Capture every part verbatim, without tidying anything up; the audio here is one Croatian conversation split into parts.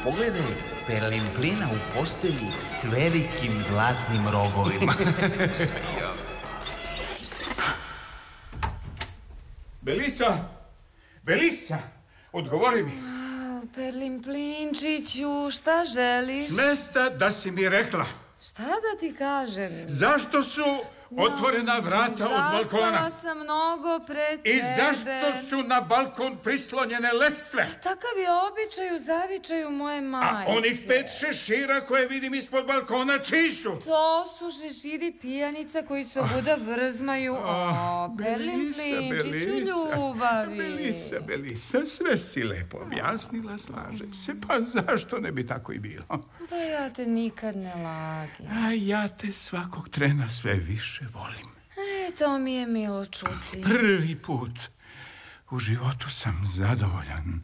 pogledaj Perlimplina u postelji s velikim zlatnim rogovima. Belisa! Belisa! Odgovori mi. Perlimplinčiću, šta želiš? S mesta da si mi rekla. Šta da ti kažem? Zašto su otvorena vrata od balkona? Zaspala sam mnogo pre tebe. I zašto su na balkon prislonjene lestve? Takav je običaj u zavičaju moje majke. A onih pet šešira koje vidim ispod balkona, čiji su? To su šeširi pijanica koji se obuda vrzmaju. O, Perlimplinčiću ljubavi. Belisa, Belisa, sve si lepo objasnila, slažem se. Pa zašto ne bi tako i bilo? Pa ja te nikad ne lagim. A ja te svakog trena sve više volim. E, to mi je milo čuti. Prvi put u životu sam zadovoljan.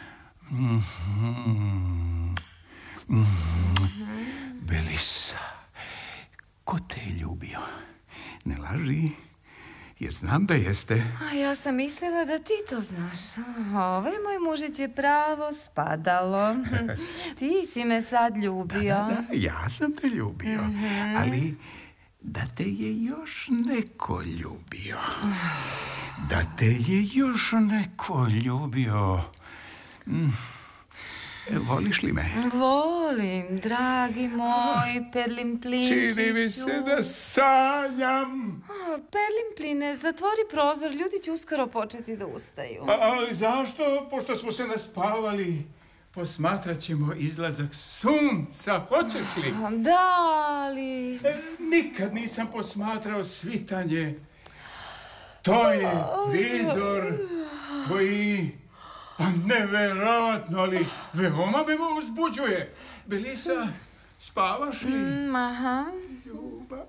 Mm-hmm. Mm-hmm. Belisa, ko te je ljubio? Ne laži, jer znam da jeste. A ja sam mislila da ti to znaš. Ovaj moj mužić je pravo spadalo. Ti si me sad ljubio. Da, da, da, ja sam te ljubio. Mm-hmm. Ali da te je još neko ljubio. Da te je još neko ljubio. Mm. Voliš li me? Volim, dragi moj Perlimplinčiću. Čini mi se da sanjam. Perlimpline, zatvori prozor, ljudi će uskoro početi da ustaju. A, ali zašto? Pošto smo se naspavali, posmatrat ćemo izlazak sunca, hoćeš li? Da, ali... E, nikad nisam posmatrao svitanje. To je prizor koji... Pa neverovatno, ali veoma me uzbuđuje. Belisa, spavaš li? Mm, aha. Ljubav,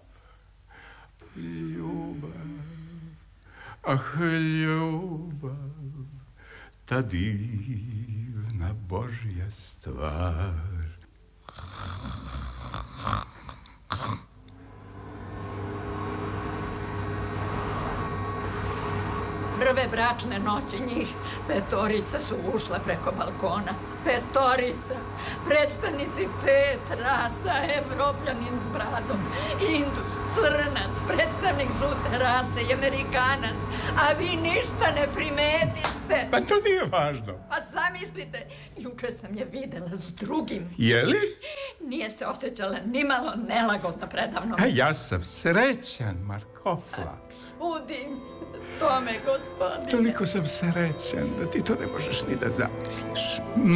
ljubav, ah ljubav, ta divna Božja stvar. Prve bračne noći njih petorica su ušla preko balkona. Petorica. Predstavnici pet rasa, Evropljanin s bradom, Indus, Crnac, predstavnik žute rase i Amerikanac. A vi ništa ne primetiste. Pa to nije važno. Pa zamislite, juče sam je videla s drugim. Je li? Nije se osjećala nimalo nelagodno predavno. A ja sam srećan, Markofla. Čudim se tome, gospodine. Toliko sam srećan da ti to ne možeš ni da zamisliš.